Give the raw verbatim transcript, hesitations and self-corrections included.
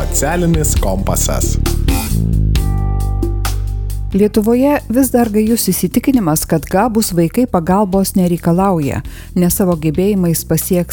Socialinis kompasas. Lietuvoje vis dar gajus įsitikinimas, kad gabūs vaikai pagalbos nereikalauja, nes savo gebėjimais pasieks